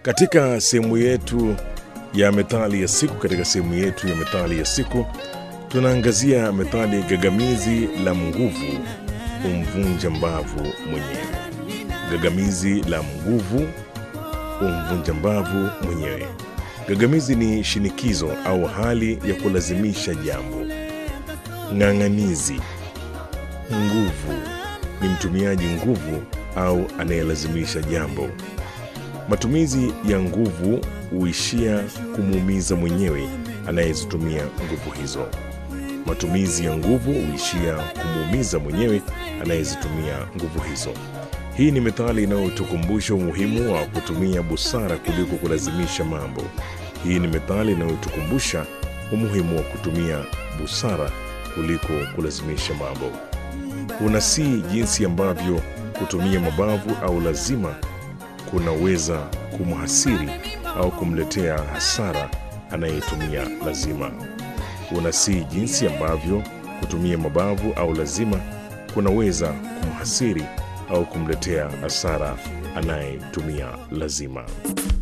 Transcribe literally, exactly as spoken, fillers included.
Katika sehemu yetu ya methali ya siku, katika sehemu yetu ya methali ya siku tunaangazia methali gagamizi la nguvu umvunja mbavu mwenyewe. Gagamizi la nguvu umvunja mbavu mwenyewe. Gagamizi ni shinikizo au hali ya kulazimisha jambo. Ng'ang'anizi, nguvu ni mtumiaji nguvu au anayelazimisha jambo. Matumizi ya nguvu huishia kumuumiza mwenyewe anayezitumia nguvu hizo. Matumizi ya nguvu huishia kumuumiza mwenyewe anayezitumia nguvu hizo. Hii ni methali inayotukumbusha umuhimu wa kutumia busara kuliko kulazimisha mambo. Hii ni methali inayotukumbusha umuhimu wa kutumia busara kuliko kulazimisha mambo. Unasii jinsi ambavyo kutumia mabavu au lazima kunaweza kumhasiri au kumletea hasara anayetumia lazima. Unasii jinsi ambavyo kutumia mabavu au lazima kunaweza kumhasiri au kumletea hasara anayetumia lazima.